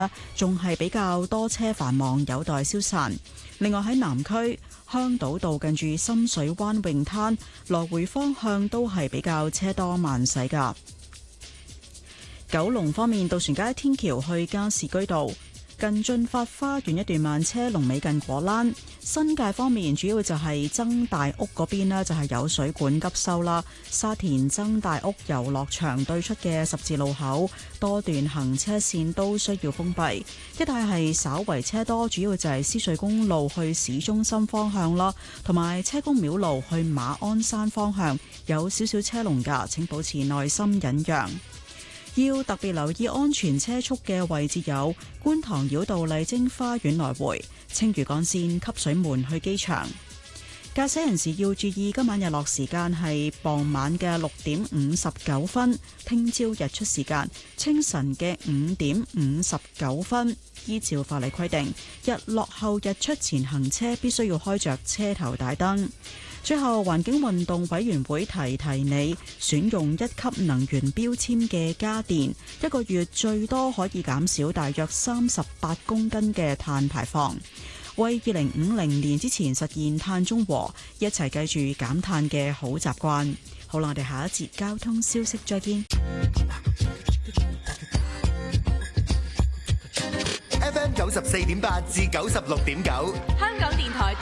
仲係比較多車繁忙，有待消散。另外喺南區香島道近住深水灣泳灘來回方向都係比較車多慢駛㗎。九龍方面，渡船街天橋去加士居道近駿發花園一段慢車，龍尾近果欄。新界方面，主要就係曾大屋嗰邊呢，就係有水管急修啦。沙田曾大屋遊樂場對出嘅十字路口，多段行車線都需要封閉。一帶係稍為車多，主要就係獅隧公路去市中心方向啦，同埋車公廟路去馬鞍山方向有少少車龍㗎，請保持耐心忍讓。要特別留意安全車速嘅位置有觀塘繞道麗晶花園來回、青嶼幹線汲水門去機場。駕駛人士要注意，今晚日落時間係傍晚嘅6:59，聽朝日出時間清晨嘅5:59。依照法例規定，日落後日出前行車必須要開着車頭大燈。最後，環境運動委員會提你，選用1級能源標籤嘅家電，一個月最多可以減少大約38公斤嘅碳排放，為2050年之前實現碳中和，一齊記住減碳嘅好習慣。好啦，我哋下一節交通消息再見。 FM 94.8至96.9， 香港電台。